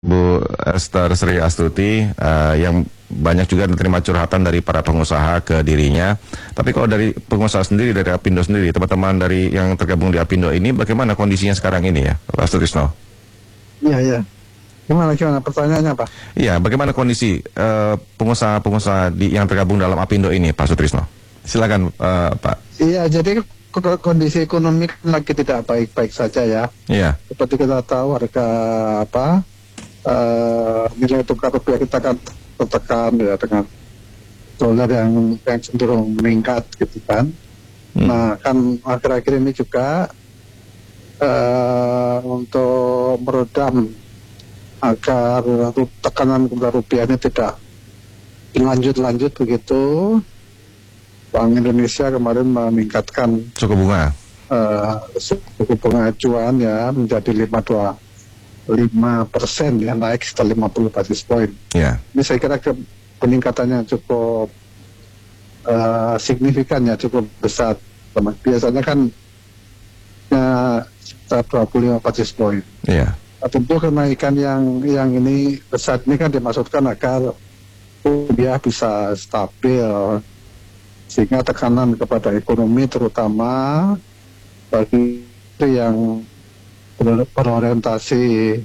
Bu Esther Sri Astuti, yang banyak juga menerima curhatan dari para pengusaha ke dirinya. Tapi kalau dari pengusaha sendiri, dari Apindo sendiri, teman-teman dari yang tergabung di Apindo ini, bagaimana kondisinya sekarang ini ya, Pak Sutrisno? Iya, iya. Gimana pertanyaannya, Pak? Iya, bagaimana kondisi pengusaha-pengusaha yang tergabung dalam Apindo ini, Pak Sutrisno? Silakan, Pak. Iya, jadi kondisi ekonomi kan lagi tidak baik-baik saja ya. Iya. Seperti kita tahu harga nilai tukar rupiah kita kan tertekan ya dengan dolar yang cenderung meningkat gitu kan. Nah, kan akhir-akhir ini juga untuk meredam agar tekanan kepada rupiah ini tidak lanjut begitu, Bank Indonesia kemarin meningkatkan Suku bunga. suku bunga acuan ya menjadi 5,25% ya, naik sekitar 50 basis point. Iya. Ini saya kira peningkatannya cukup signifikan ya, cukup besar. Biasanya kan sekitar 25 basis point. Iya. Tentu kenaikan yang ini besar ini kan dimaksudkan agar rupiah bisa stabil, sehingga tekanan kepada ekonomi terutama bagi yang berorientasi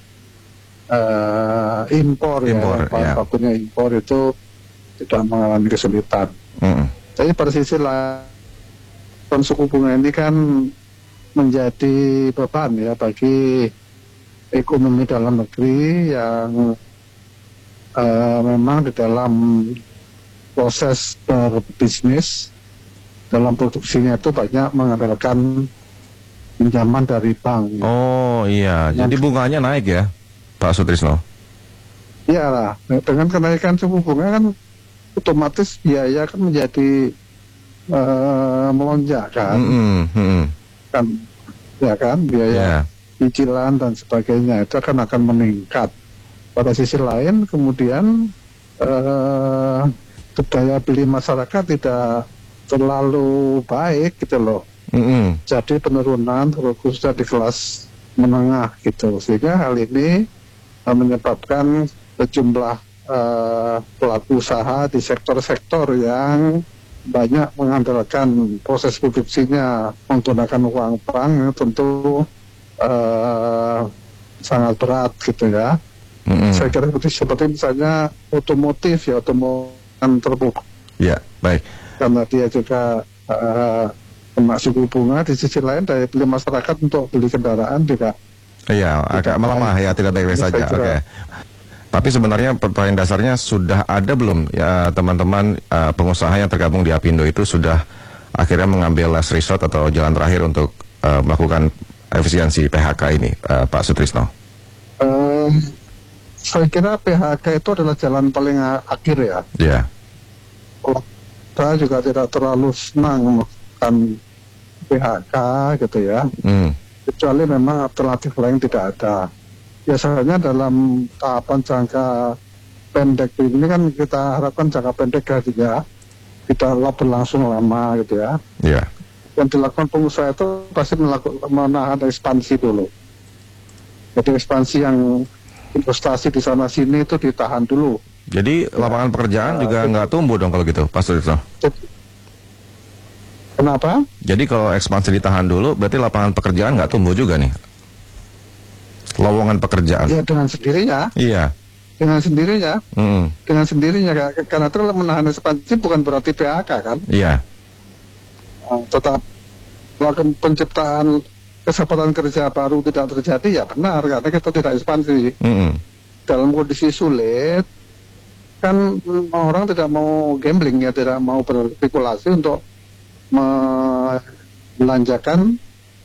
impor ya, bahan bakunya impor itu tidak mengalami kesulitan. Jadi pada sisi lain suku bunga ini kan menjadi beban ya bagi ekonomi dalam negeri yang memang di dalam proses berbisnis, dalam produksinya itu banyak mengandalkan pinjaman dari bank. Oh iya, jadi bunganya naik ya, Pak Sutrisno? Iya lah, dengan kenaikan suku bunga kan otomatis biaya kan menjadi melonjak kan. Kan ya kan biaya cicilan dan sebagainya itu akan meningkat. Pada sisi lain kemudian daya beli masyarakat tidak terlalu baik gitu loh. Jadi penurunan khususnya di kelas menengah gitu, sehingga hal ini menyebabkan sejumlah pelaku usaha di sektor-sektor yang banyak mengandalkan proses produksinya menggunakan uang bank tentu sangat berat gitu ya. Saya kira seperti misalnya otomotif terbuka. Ya, baik. Karena dia juga kena suku bunga, di sisi lain daya beli masyarakat untuk beli kendaraan juga. Iya, agak melemah ya, tidak baik-baik saja. Oke. Tapi sebenarnya pertanyaan dasarnya sudah ada belum ya teman-teman pengusaha yang tergabung di Apindo itu sudah akhirnya mengambil last resort atau jalan terakhir untuk melakukan efisiensi PHK ini, Pak Sutrisno? Saya kira PHK itu adalah jalan paling akhir ya. Iya. Saya juga tidak terlalu senang melakukan PHK gitu ya. Kecuali memang alternatif lain tidak ada. Biasanya dalam tahapan jangka pendek ini kan kita harapkan jangka pendek ya, tidak berlangsung lama gitu ya. Iya. Yang dilakukan pengusaha itu pasti menahan ekspansi dulu. Jadi ekspansi yang investasi di sana sini itu ditahan dulu. Jadi lapangan pekerjaan juga nggak tumbuh dong kalau gitu, Pak Sutrisno? Kenapa? Jadi kalau ekspansi ditahan dulu, berarti lapangan pekerjaan nggak tumbuh juga nih? Lowongan pekerjaan? Ya dengan sendirinya. Iya. Dengan sendirinya. Dengan sendirinya, karena itu menahan ekspansi bukan berarti PHK kan? Iya. Tetap melakukan penciptaan kesempatan kerja baru tidak terjadi ya benar, karena kita tidak ekspansi. Dalam kondisi sulit kan orang tidak mau gambling ya, tidak mau berspekulasi untuk membelanjakan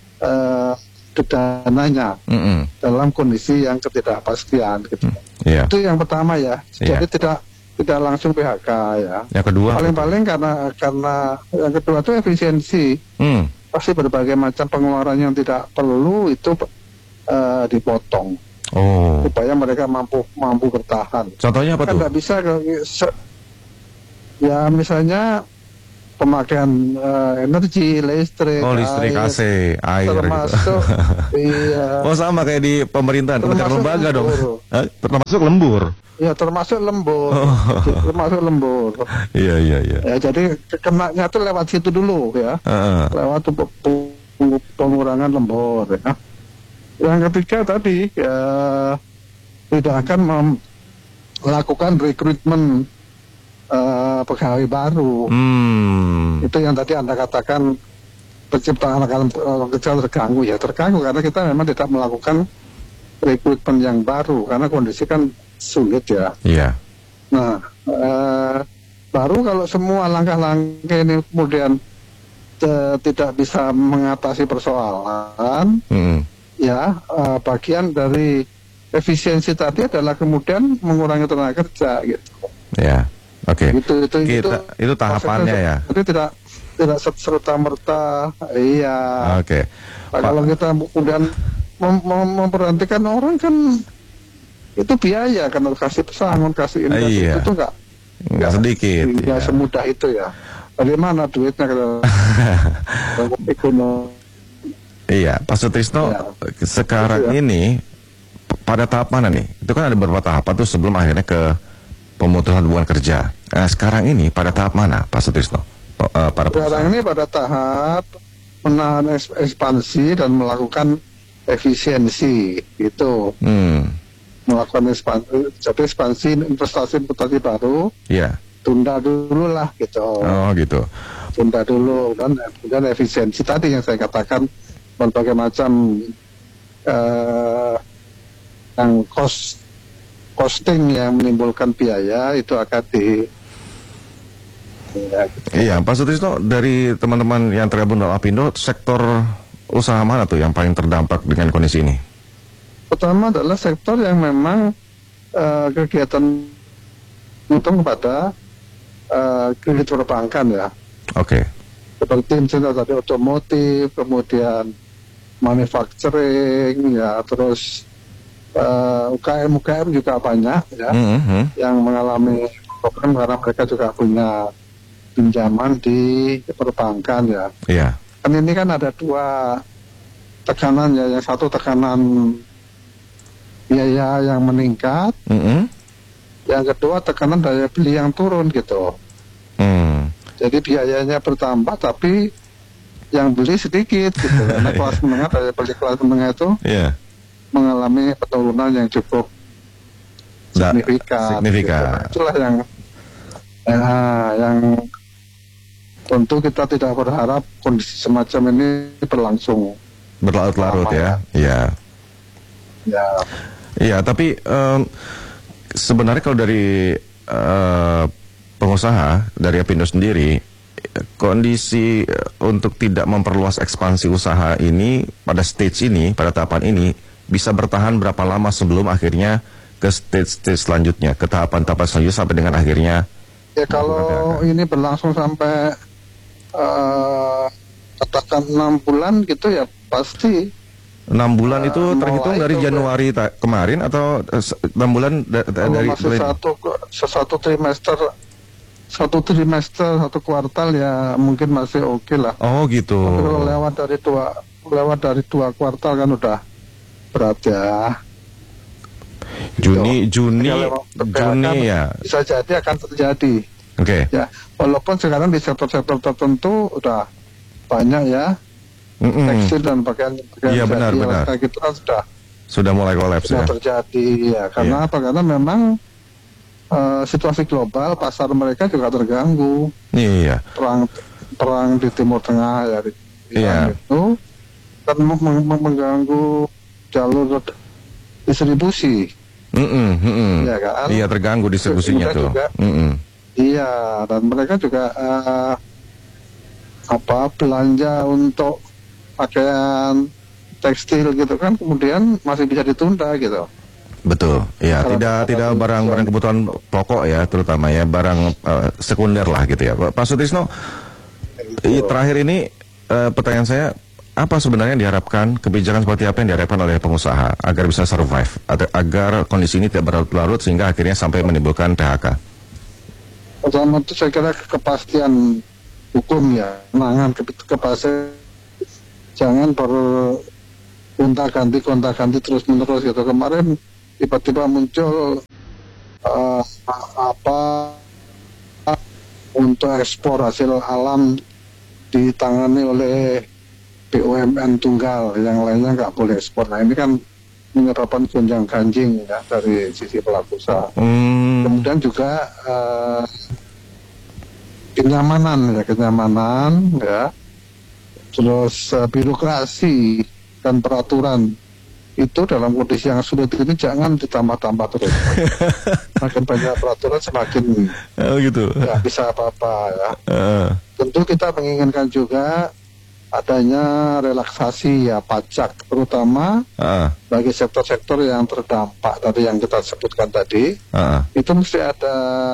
dananya dalam kondisi yang ketidakpastian gitu. Itu yang pertama ya. Jadi tidak langsung PHK ya. Yang kedua paling karena yang kedua itu efisiensi. Pasti berbagai macam pengeluaran yang tidak perlu itu dipotong. Supaya mereka mampu bertahan. Contohnya apa tuh? Kan nggak bisa ya, misalnya pemakaian energi, listrik, listrik, AC, air termasuk gitu. iya, Sama kayak di pemerintahan, kementerian lembaga dong. Termasuk lembur. Ya termasuk lembur, termasuk lembur. Iya. Ya, jadi kenanya tuh lewat situ dulu ya, lewat pengurangan lembur. Ya. Yang ketiga tadi ya tidak akan melakukan rekrutmen pegawai baru. Itu yang tadi Anda katakan penciptaan lapangan kerja terganggu karena kita memang tidak melakukan rekrutmen yang baru karena kondisi kan sulit ya. Iya. Nah, baru kalau semua langkah-langkah ini kemudian tidak bisa mengatasi persoalan, ya bagian dari efisiensi tadi adalah kemudian mengurangi tenaga kerja gitu. Ya, oke. Itu tahapannya ya. Jadi tidak serta merta, iya. Oke. Nah, kalau kita kemudian memperhentikan orang kan itu biaya kan, kasih pesangon, kasih ini, itu nggak sedikit, nggak semudah itu ya. Bagaimana duitnya kalau ekonomi? Iya, Pak Sutrisno, sekarang ini pada tahap mana nih? Itu kan ada beberapa tahapan tuh sebelum akhirnya ke pemutusan hubungan kerja. Nah, sekarang ini pada tahap mana, Pak Sutrisno? Sekarang ini pada tahap menahan ekspansi dan melakukan efisiensi itu. Melakukan ekspansi investasi baru, tunda dulu lah gitu. Gitu. Tunda dulu dan efisiensi tadi yang saya katakan berbagai macam yang costing yang menimbulkan biaya itu akan Iya, Pak Sutrisno, dari teman-teman yang tergabung dalam Apindo, sektor usaha mana tuh yang paling terdampak dengan kondisi ini? Pertama adalah sektor yang memang kegiatan itu kepada kredit perbankan ya. Oke. Seperti misalnya tadi otomotif, kemudian manufacturing ya, terus UKM juga banyak ya, yang mengalami problem karena mereka juga punya pinjaman di perbankan ya. Iya. Kan ini kan ada dua tekanan ya, yang satu tekanan biaya yang meningkat, yang kedua tekanan daya beli yang turun gitu. Jadi biayanya bertambah tapi yang beli sedikit gitu. Karena kelas menengah, daya beli kelas menengah itu mengalami penurunan yang cukup signifikan. Gitu. Itulah yang tentu kita tidak berharap kondisi semacam ini berlangsung berlarut-larut ya. Iya. Iya, tapi sebenarnya kalau dari pengusaha, dari Apindo sendiri, kondisi untuk tidak memperluas ekspansi usaha ini pada stage ini, pada tahapan ini, bisa bertahan berapa lama sebelum akhirnya ke stage selanjutnya, ke tahapan-tahapan selanjutnya sampai dengan akhirnya? Ya kalau ini berlangsung sampai katakan 6 bulan gitu ya pasti. 6 bulan itu terhitung dari Januari kemarin atau 6 bulan dari masih satu trimester, satu kuartal ya mungkin masih oke lah. Oh gitu. Tapi kalau lewat dari dua kuartal kan udah berat ya. Juni ya. Bisa jadi akan terjadi. Oke. Ya, walaupun sekarang di sektor-sektor tertentu udah banyak ya. Tekstil dan pakaian iya, benar. Gitu kan sudah mulai kolaps ya. Terjadi ya, karena apa? Karena memang situasi global, pasar mereka juga terganggu. Iya. Perang di Timur Tengah ya itu dan mengganggu jalur distribusi. Ya kan? Iya, terganggu distribusinya tuh. Iya, dan mereka juga belanja untuk pakaian tekstil gitu kan kemudian masih bisa ditunda gitu. Betul, ya tidak barang-barang kebutuhan pokok ya, terutama ya barang sekunder lah gitu ya. Pak Sutrisno, terakhir ini pertanyaan saya, apa sebenarnya yang diharapkan, kebijakan seperti apa yang diharapkan oleh pengusaha agar bisa survive, agar kondisi ini tidak berlarut-larut sehingga akhirnya sampai menimbulkan PHK? Pertama itu saya kira kepastian hukum ya, penanganan kepada jangan gonta-ganti terus menerus gitu. Kemarin tiba-tiba muncul untuk ekspor hasil alam ditangani oleh BUMN tunggal, yang lainnya nggak boleh ekspor. Nah ini kan menyebabkan gonjang-ganjing ya dari sisi pelaku usaha. Kemudian juga kenyamanan ya, terus birokrasi dan peraturan itu dalam kondisi yang sulit ini jangan ditambah-tambah terus. Makin banyak peraturan semakin gitu. Nggak bisa apa-apa ya. Tentu kita menginginkan juga adanya relaksasi ya pajak, terutama bagi sektor-sektor yang terdampak tadi yang kita sebutkan tadi. Itu mesti ada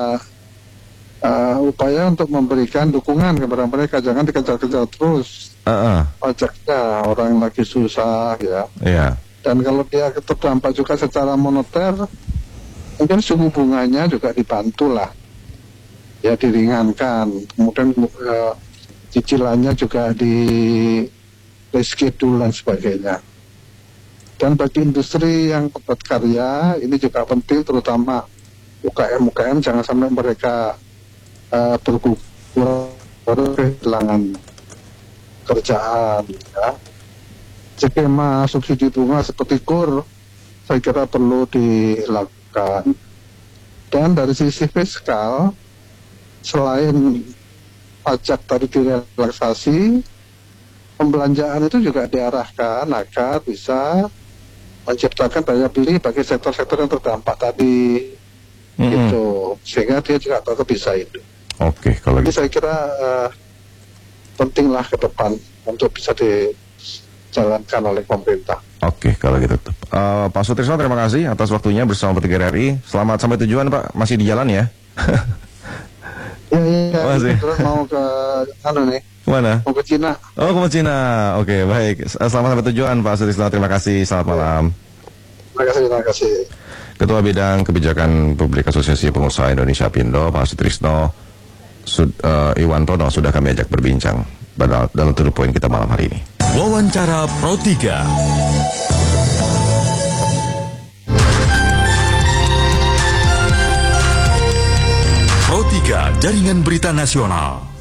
upaya untuk memberikan dukungan kepada mereka, jangan dikejar-kejar terus pajaknya orang yang lagi susah ya. Dan kalau dia terdampak juga secara moneter, mungkin suku bunganya juga dibantu lah ya, diringankan, kemudian cicilannya juga di reschedule dan sebagainya. Dan bagi industri yang padat karya ini juga penting, terutama UKM jangan sampai mereka bergugur kehilangan kerjaan ya. Skema subsidi bunga seperti KUR saya kira perlu dilakukan. Dan dari sisi fiskal, selain pajak tadi direlaksasi, pembelanjaan itu juga diarahkan agar bisa menciptakan daya beli bagi sektor-sektor yang terdampak tadi, gitu, sehingga dia juga tetap bisa hidup. Oke, kalau jadi saya kira pentinglah ke depan untuk bisa dijalankan oleh pemerintah. Oke, kalau gitu. Pak Sutrisno, terima kasih atas waktunya bersama Petinggi RRI. Selamat sampai tujuan, Pak. Masih di jalan ya? Iya, masih. Terus mau ke nih. Mana? Mau ke Cina. Oh, ke Cina. Oke, baik. Selamat sampai tujuan, Pak Sutrisno. Terima kasih. Selamat malam. Terima kasih. Ketua Bidang Kebijakan Publik Asosiasi Pengusaha Indonesia Apindo, Pak Sutrisno Iwantono, sudah kami ajak berbincang dalam To The Point kita malam hari ini. Wawancara Pro 3. Pro 3 Jaringan Berita Nasional.